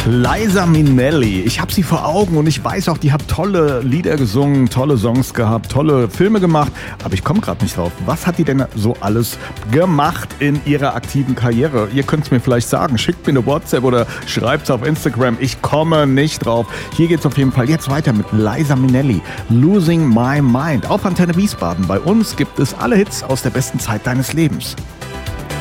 Liza Minnelli, ich habe sie vor Augen und ich weiß auch, die hat tolle Lieder gesungen, tolle Songs gehabt, tolle Filme gemacht, aber ich komme gerade nicht drauf. Was hat die denn so alles gemacht in ihrer aktiven Karriere? Ihr könnt es mir vielleicht sagen, schickt mir eine WhatsApp oder schreibt es auf Instagram, ich komme nicht drauf. Hier geht es auf jeden Fall jetzt weiter mit Liza Minnelli, Losing My Mind, auf Antenne Wiesbaden. Bei uns gibt es alle Hits aus der besten Zeit deines Lebens.